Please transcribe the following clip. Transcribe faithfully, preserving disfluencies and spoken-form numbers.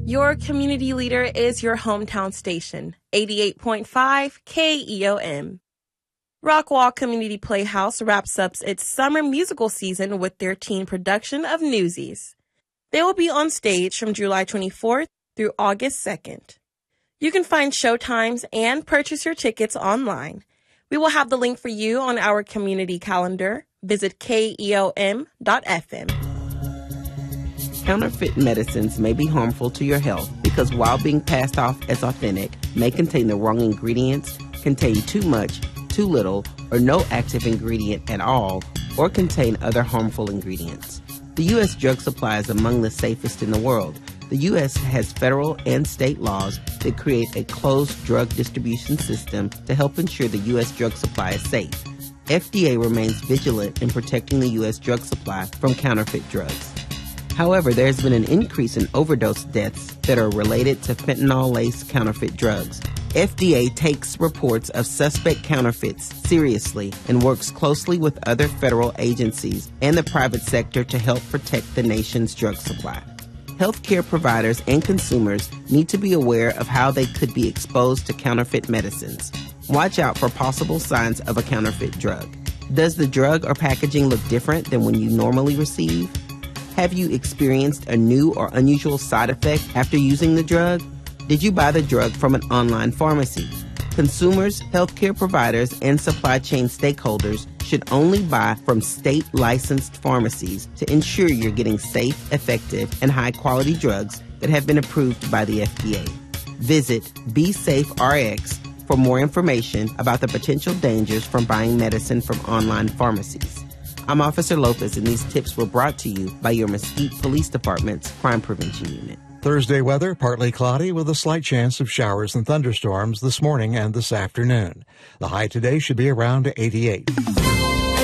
Your community leader is your hometown station, eighty-eight point five K E O M. Rockwall Community Playhouse wraps up its summer musical season with their teen production of Newsies. They will be on stage from July twenty-fourth through August second. You can find showtimes and purchase your tickets online. We will have the link for you on our community calendar. Visit K E O M dot F M. Counterfeit medicines may be harmful to your health because while being passed off as authentic, may contain the wrong ingredients, contain too much, too little, or no active ingredient at all, or contain other harmful ingredients. The U S drug supply is among the safest in the world. The U S has federal and state laws that create a closed drug distribution system to help ensure the U S drug supply is safe. F D A remains vigilant in protecting the U S drug supply from counterfeit drugs. However, there has been an increase in overdose deaths that are related to fentanyl-laced counterfeit drugs. F D A takes reports of suspect counterfeits seriously and works closely with other federal agencies and the private sector to help protect the nation's drug supply. Healthcare providers and consumers need to be aware of how they could be exposed to counterfeit medicines. Watch out for possible signs of a counterfeit drug. Does the drug or packaging look different than when you normally receive? Have you experienced a new or unusual side effect after using the drug? Did you buy the drug from an online pharmacy? Consumers, healthcare providers, and supply chain stakeholders should only buy from state-licensed pharmacies to ensure you're getting safe, effective, and high-quality drugs that have been approved by the F D A. Visit Be Safe R X for more information about the potential dangers from buying medicine from online pharmacies. I'm Officer Lopez, and these tips were brought to you by your Mesquite Police Department's Crime Prevention Unit. Thursday weather, partly cloudy with a slight chance of showers and thunderstorms this morning and this afternoon. The high today should be around eighty-eight.